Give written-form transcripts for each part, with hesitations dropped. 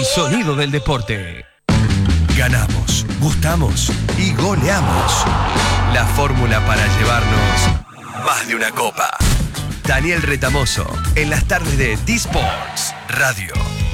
sonido del deporte. Ganamos, gustamos y goleamos. La fórmula para llevarnos más de una copa. Daniel Retamoso, en las tardes de D-Sports Radio.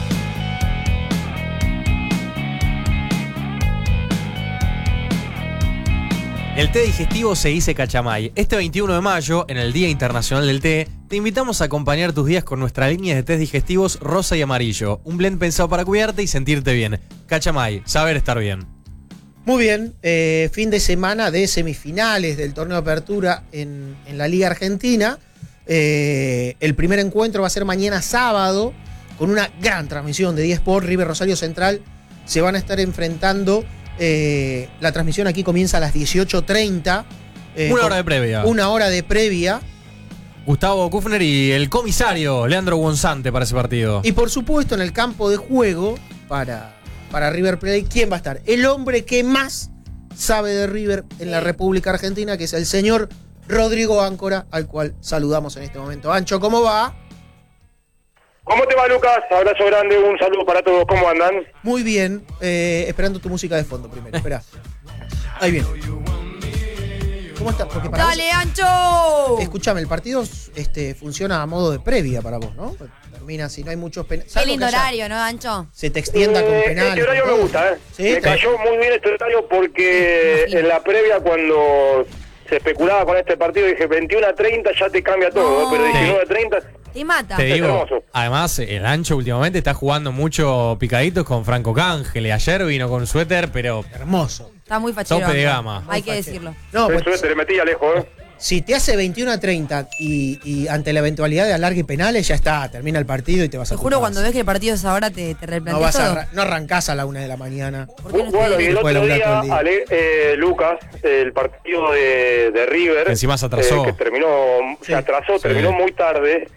El té digestivo se dice Cachamay. Este 21 de mayo, en el Día Internacional del Té, te invitamos a acompañar tus días con nuestra línea de tés digestivos rosa y amarillo. Un blend pensado para cuidarte y sentirte bien. Cachamay, saber estar bien. Muy bien, fin de semana de semifinales del torneo de apertura en la Liga Argentina. El primer encuentro va a ser mañana sábado, con una gran transmisión de D-Sport. River Rosario Central se van a estar enfrentando. La transmisión aquí comienza a las 18:30. Una hora de previa. Una hora de previa. Gustavo Kufner y el comisario Leandro Gonzante para ese partido. Y por supuesto en el campo de juego para River Plate, ¿quién va a estar? El hombre que más sabe de River en la República Argentina, que es el señor Rodrigo Áncora, al cual saludamos en este momento. Ancho, ¿cómo va? ¿Cómo te va, Lucas? Abrazo grande, un saludo para todos. ¿Cómo andan? Muy bien. Esperando tu música de fondo primero. Espera. Ahí viene. ¿Cómo está? Porque para ¡Dale, vos, Ancho! escúchame, el partido funciona a modo de previa para vos, ¿no? Termina si no hay muchos penales. Qué lindo horario, ¿no, Ancho? Se te extienda con penales. Este horario me gusta, ¿eh? ¿Sí? Me cayó muy bien este horario porque en la previa, cuando se especulaba con este partido, dije 21:30 ya te cambia todo, No. pero 19:30... Te mata. Te digo, hermoso. además, el Ancho últimamente está jugando mucho picaditos con Franco Cángel. Ayer vino con suéter, pero Hermoso. Está muy fachero. tope de Ancho. gama. Hay que Muy decirlo. No, El pues, suéter le metía lejos, ¿eh? si te hace 21:30 y ante la eventualidad de alargue penales, ya está, termina el partido y te vas a Te tu juro, casa. cuando ves que el partido es ahora, te no replanteas todo. no arrancás a la 1 de la mañana. ¿Por qué no Bueno, y el Después de otro laburar día, todo el día. Lucas, el partido de River... Encima se atrasó. que terminó, Sí. se atrasó, Sí. terminó muy tarde.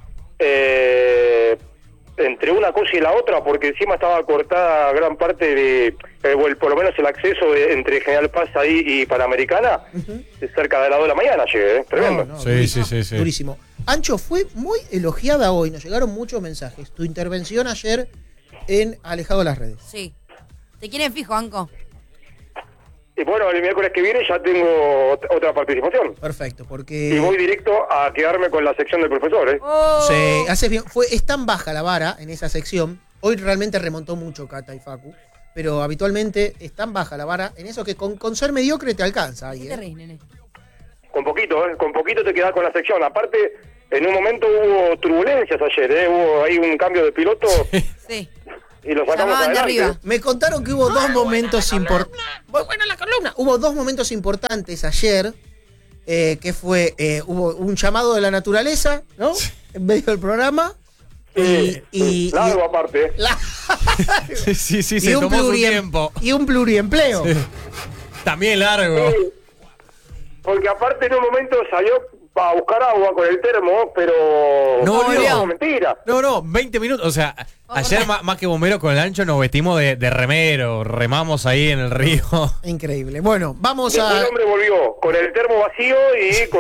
Entre una cosa y la otra, porque encima estaba cortada gran parte de, por lo menos el acceso entre General Paz ahí y Panamericana, cerca de las 2 de la mañana llegué, tremendo. No, Sí, durísimo, sí. Durísimo. Ancho, fue muy elogiada hoy, nos llegaron muchos mensajes. Tu intervención ayer en Alejado de las Redes. Sí. Te quieren fijo, Anco. Y bueno, el miércoles que viene ya tengo otra participación. Perfecto, porque Y voy directo a quedarme con la sección del profesor, ¿eh? Oh. haces bien. Es tan baja la vara en esa sección. Hoy realmente remontó mucho Cata y Facu, pero habitualmente es tan baja la vara en eso que con ser mediocre te alcanza ahí, ¿Qué te reís, nene? Con poquito te quedás con la sección. Aparte, en un momento hubo turbulencias ayer, hubo ahí un cambio de piloto Sí. y lo sacamos Llamaban de adelante. arriba. Me contaron que hubo dos momentos importantes. Bueno, la columna. Hubo dos momentos importantes ayer, que fue, hubo un llamado de la naturaleza, ¿no? En medio del programa. Y largo aparte. Sí, se tomó su tiempo. Y un pluriempleo. También largo. Sí, porque aparte en un momento salió a buscar agua con el termo, pero No volvió. mentira. No, 20 minutos. O sea, ayer más que bomberos con el Ancho nos vestimos de remero, remamos ahí en el río. Increíble. Bueno, vamos Después a... el hombre volvió con el termo vacío y con